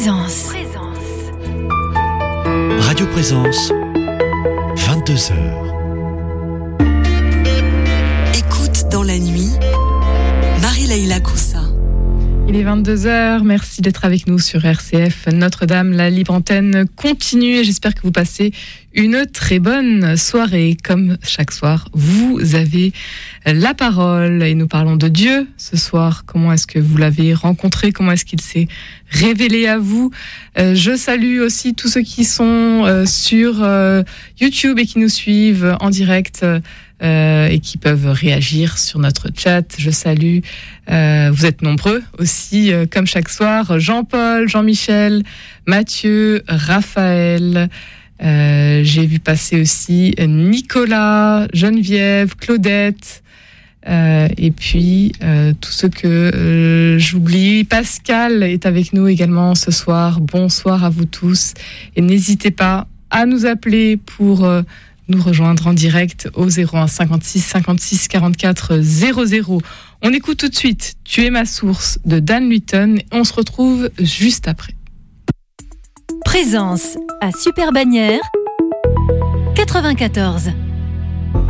Présence. Radio Présence, 22h. Écoute dans la nuit, Marie-Laïla Coussa. Il est 22h, merci d'être avec nous sur RCF Notre-Dame. La libre antenne continue et j'espère que vous passez une très bonne soirée. Comme chaque soir, vous avez la parole et nous parlons de Dieu ce soir. Comment est-ce que vous l'avez rencontré? Comment est-ce qu'il s'est révélé à vous? Je salue aussi tous ceux qui sont sur YouTube et qui nous suivent en direct et qui peuvent réagir sur notre chat. Je salue, vous êtes nombreux aussi, comme chaque soir, Jean-Paul, Jean-Michel, Mathieu, Raphaël. J'ai vu passer aussi Nicolas, Geneviève, Claudette, et puis tous ceux que j'oublie. Pascal est avec nous également ce soir. Bonsoir à vous tous et n'hésitez pas à nous appeler pour nous rejoindre en direct au 01 56 56 44 00. On écoute tout de suite Tu es ma source de Dan Lutton et on se retrouve juste après. Présence à Super Bagnères 94.